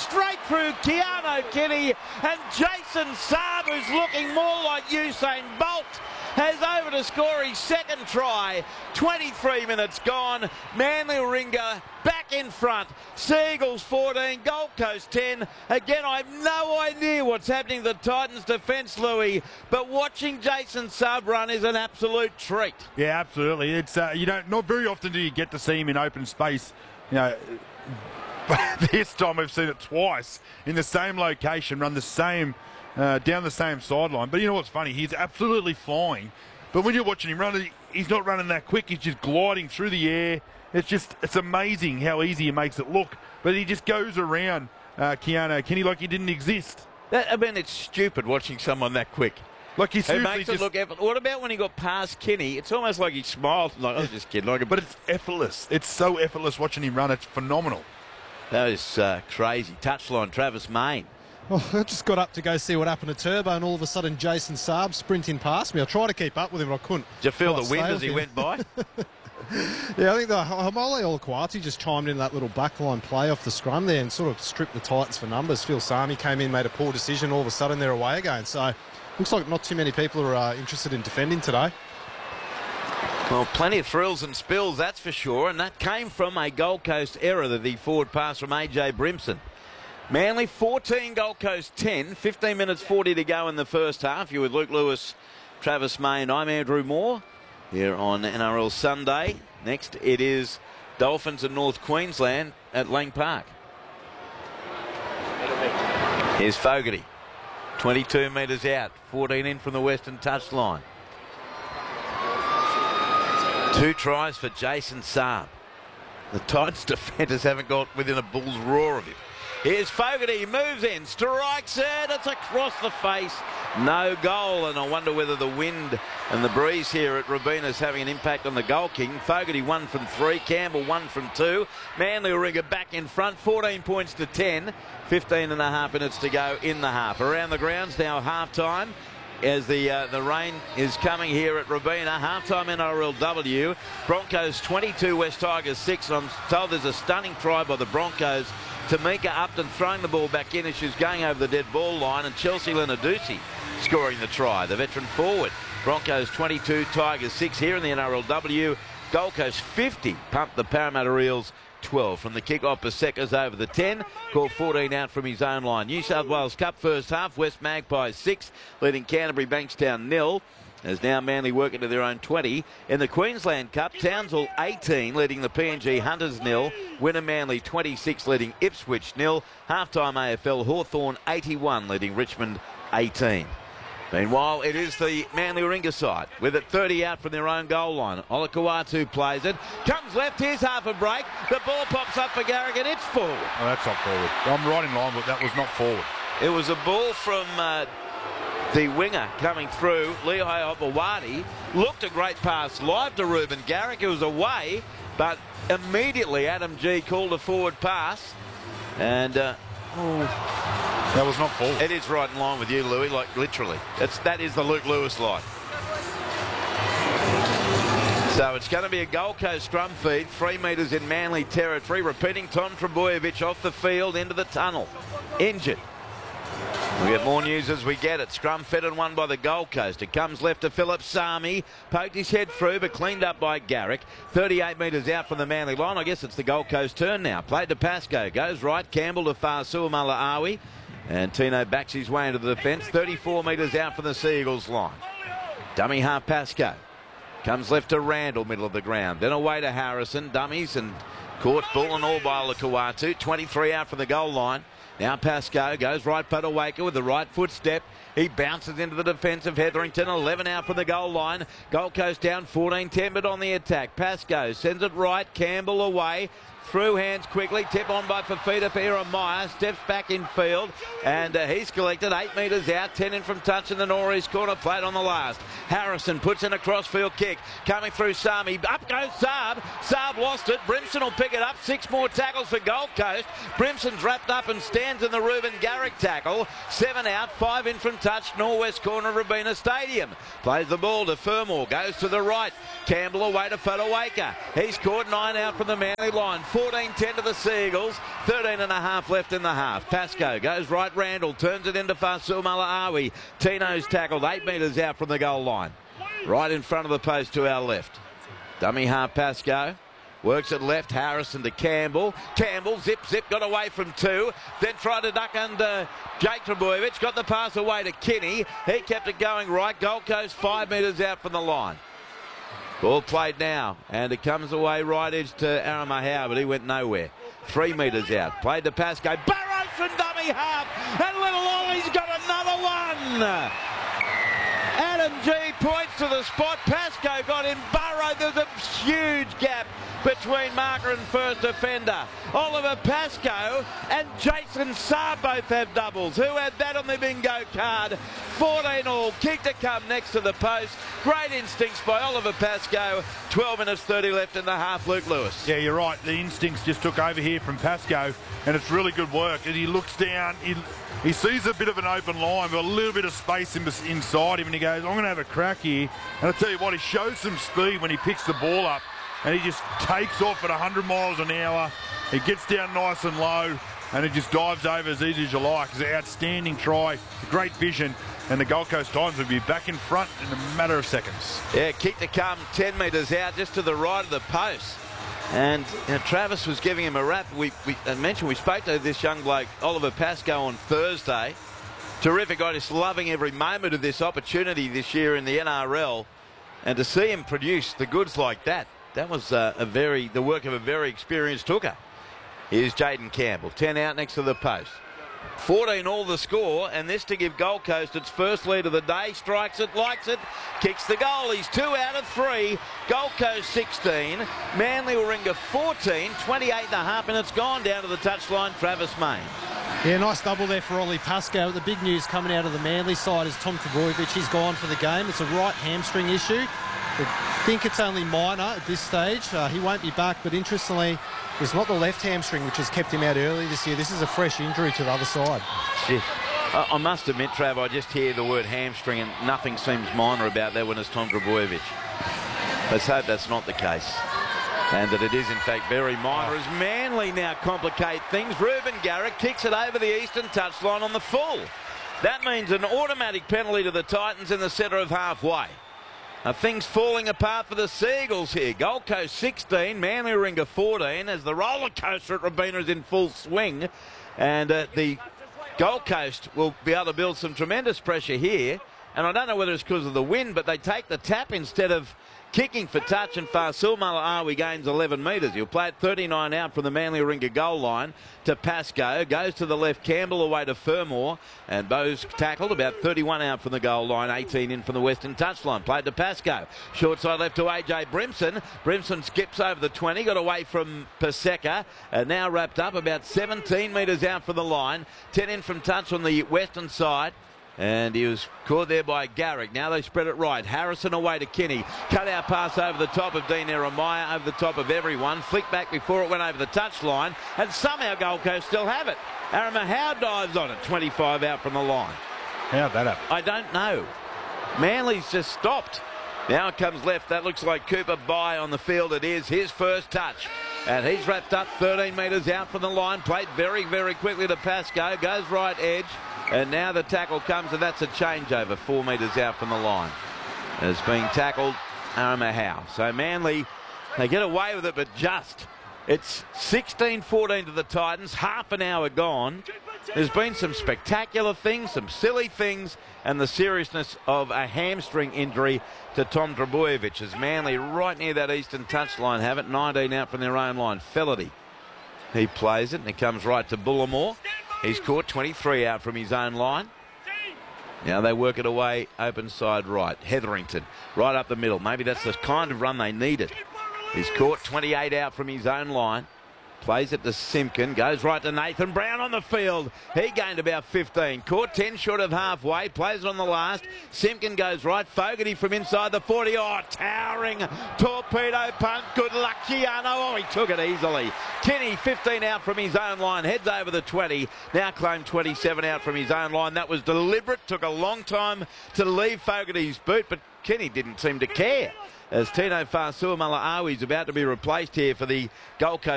straight through Keanu Kenny, and Jason Saab, who's looking more like Usain Bolt, has over to score his second try. 23 minutes gone. Manly Warringah back in front. Seagulls 14, Gold Coast 10. Again, I have no idea what's happening to the Titans' defence, Louis, but watching Jason Saab run is an absolute treat. Yeah, absolutely. It's not very often do you get to see him in open space. This time we've seen it twice in the same location, run the same down the same sideline. But you know what's funny? He's absolutely flying. But when you're watching him run, he's not running that quick. He's just gliding through the air. It's amazing how easy he makes it look. But he just goes around Keanu Kenny like he didn't exist. It's stupid watching someone that quick. Like he seriously makes it look effortless. What about when he got past Kenny? It's almost like he smiled. Like, I was just kidding. But it's effortless. It's so effortless watching him run. It's phenomenal. That is crazy. Touchline, Travis Main. Oh, I just got up to go see what happened to Turbo, and all of a sudden Jason Saab sprinting past me. I tried to keep up with him, but I couldn't. Did you feel the wind as he went by? Yeah, I think the Haumole Olukwati just chimed in that little backline play off the scrum there and sort of stripped the Titans for numbers. Phil Sami came in, made a poor decision. All of a sudden they're away again. So looks like not too many people are interested in defending today. Well, plenty of thrills and spills, that's for sure. And that came from a Gold Coast error, the forward pass from AJ Brimson. Manly 14, Gold Coast 10. 15 minutes 40 to go in the first half. You're with Luke Lewis, Travis Main. I'm Andrew Moore here on NRL Sunday. Next, it is Dolphins and North Queensland at Lang Park. Here's Fogarty. 22 metres out. 14 in from the western touchline. 2 tries for Jason Saab. The Titans defenders haven't got within a bull's roar of him. Here's Fogarty, moves in, strikes it, it's across the face, no goal, and I wonder whether the wind and the breeze here at Robina is having an impact on the goal king. Fogarty 1 from 3, Campbell 1 from 2, Manly Warringah back in front, 14 points to 10, 15 and a half minutes to go in the half. Around the grounds now, half time. As the rain is coming here at Robina. Halftime NRLW. Broncos 22, West Tigers 6. And I'm told there's a stunning try by the Broncos. Tamika Upton throwing the ball back in as she's going over the dead ball line. And Chelsea Lenadusi scoring the try, the veteran forward. Broncos 22, Tigers 6 here in the NRLW. Gold Coast 50 pumped the Parramatta Eels 12 from the kick-off. Paseka's over the 10, called 14 out from his own line. New South Wales Cup first half, West Magpies 6, leading Canterbury Bankstown 0. As now Manly work into their own 20. In the Queensland Cup, Townsville 18, leading the PNG Hunters 0. Winner Manly 26, leading Ipswich 0. Halftime AFL, Hawthorn 81, leading Richmond 18. Meanwhile, it is the Manly Warringah side with it 30 out from their own goal line. Olakau'atu plays it, comes left, here's half a break. The ball pops up for Garrick and it's forward. Oh, that's not forward. I'm right in line, but that was not forward. It was a ball from the winger coming through. Lehigh Opawati looked a great pass live to Reuben Garrick. It was away, but immediately Adam G called a forward pass. And that was not forward. It is right in line with you, Louis, like literally. That is the Luke Lewis line. So it's going to be a Gold Coast scrum feed, 3 metres in Manly territory. Repeating, Tom Trbojevic off the field into the tunnel. Injured. We get more news as we get it. Scrum fed and won by the Gold Coast. It comes left to Philip Sami. Poked his head through, but cleaned up by Garrick. 38 metres out from the Manly line. I guess it's the Gold Coast turn now. Played to Pascoe. Goes right. Campbell to Fasua Malaawi. And Tino backs his way into the defence. 34 metres out from the Seagulls line. Dummy half Pascoe. Comes left to Randall, middle of the ground. Then away to Harrison. Dummies and caught ball and all by Olakau'atu. 23 out from the goal line. Now Pascoe goes right Putawaka with the right foot step. He bounces into the defence of Hetherington. 11 out from the goal line. Gold Coast down 14-10 but on the attack. Pascoe sends it right. Campbell away. Through hands quickly. Tip on by Fafita for Jeremiah. Steps back in field. And he's collected 8 metres out. 10 in from touch in the Norris corner. Played on the last. Harrison puts in a crossfield kick. Coming through Sami. Up goes Saab. Saab lost it. Brimson will pick it up. 6 more tackles for Gold Coast. Brimson's wrapped up and stands in the Reuben Garrick tackle. 7 out. 5 in from touch. Norwest corner of Robina Stadium. Plays the ball to Fermor. Goes to the right. Campbell away to Fodawaka. He's caught 9 out from the Manly line. 14-10 to the Seagulls. 13 and a half left in the half. Pascoe goes right. Randall turns it into Fasul Malaawi. Tino's tackled 8 metres out from the goal line. Right in front of the post to our left. Dummy half Pascoe. Works it left, Harrison to Campbell. Campbell, zip, got away from 2. Then tried to duck under Jake Trbojevic. Got the pass away to Kinney. He kept it going right. Gold Coast 5 metres out from the line. Ball played now, and it comes away right edge to Aramahau, but he went nowhere. 3 metres out. Played to Pascoe. Burrows from dummy half, and little Ollie's got another one. Adam G points to the spot. Pascoe got in. Burrow, there's a huge gap between marker and first defender. Oliver Pascoe and Jason Saab both have doubles. Who had that on the bingo card? 14 all. Kick to come next to the post. Great instincts by Oliver Pascoe. 12 minutes 30 left in the half. Luke Lewis. Yeah, you're right. The instincts just took over here from Pascoe, and it's really good work. And he looks down. He sees a bit of an open line, but a little bit of space inside him, and he goes, I'm going to have a crack here. And I tell you what, he shows some speed when he picks the ball up, and he just takes off at 100 miles an hour. He gets down nice and low, and he just dives over as easy as you like. It's an outstanding try, great vision, and the Gold Coast Titans will be back in front in a matter of seconds. Yeah, kick to come 10 metres out, just to the right of the post. And Travis was giving him a rap. We mentioned we spoke to this young bloke, Oliver Pascoe, on Thursday. Terrific guy, just loving every moment of this opportunity this year in the NRL. And to see him produce the goods like that, that was the work of a very experienced hooker. Here's Jaden Campbell, 10 out next to the post. 14 all the score, and this to give Gold Coast its first lead of the day. Strikes it, likes it, kicks the goal. He's 2 out of 3. Gold Coast 16, Manly Warringah 14, 28 and a half minutes gone. Down to the touchline, Travis Main. Yeah, nice double there for Ollie Pascoe. The big news coming out of the Manly side is Tom Trbojevic. He's gone for the game. It's a right hamstring issue. I think it's only minor at this stage. He won't be back, but interestingly, it's not the left hamstring which has kept him out early this year. This is a fresh injury to the other side. Shit. I must admit, Trav, I just hear the word hamstring and nothing seems minor about that when it's Tom Trbojevic. Let's hope that's not the case, and that it is in fact very minor, as Manly now complicate things. Reuben Garrick kicks it over the eastern touchline on the full. That means an automatic penalty to the Titans in the centre of halfway. Things falling apart for the Seagulls here. Gold Coast 16, Manly Warringah 14, as the roller coaster at Robina is in full swing. And the Gold Coast will be able to build some tremendous pressure here. And I don't know whether it's because of the wind, but they take the tap instead of kicking for touch, and Fasul Malaawi gains 11 metres. He'll play it 39 out from the Manly Warringah goal line to Pascoe. Goes to the left, Campbell away to Fermor, and Bowes tackled about 31 out from the goal line, 18 in from the western touchline. Played to Pascoe. Short side left to AJ Brimson. Brimson skips over the 20, got away from Paseka, and now wrapped up about 17 metres out from the line. 10 in from touch on the western side. And he was caught there by Garrick. Now they spread it right. Harrison away to Kinney. Cut out pass over the top of Dean Eremaya, over the top of everyone. Flick back before it went over the touchline. And somehow Gold Coast still have it. Aramahau dives on it. 25 out from the line. How'd that happen? I don't know. Manly's just stopped. Now it comes left. That looks like Cooper Bye on the field. It is his first touch. And he's wrapped up 13 metres out from the line. Played very, very quickly to Pascoe. Goes right edge. And now the tackle comes, and that's a changeover 4 metres out from the line. And it's being tackled Aramahau. So Manly, they get away with it, but just. It's 16-14 to the Titans, half an hour gone. There's been some spectacular things, some silly things, and the seriousness of a hamstring injury to Tom Trbojevic, as Manly right near that eastern touchline have it. 19 out from their own line. Felity, he plays it, and it comes right to Bullimore. He's caught 23 out from his own line. Now they work it away, open side right. Hetherington, right up the middle. Maybe that's the kind of run they needed. He's caught 28 out from his own line. Plays it to Simpkin, goes right to Nathan Brown on the field. He gained about 15. Caught 10 short of halfway, plays it on the last. Simpkin goes right, Fogarty from inside the 40. Oh, towering torpedo punt. Good luck, Giano. Oh, he took it easily. Kinney, 15 out from his own line, heads over the 20. Now claimed 27 out from his own line. That was deliberate. Took a long time to leave Fogarty's boot, but Kinney didn't seem to care, as Tino Fasul Malaawi is about to be replaced here for the Gold Coast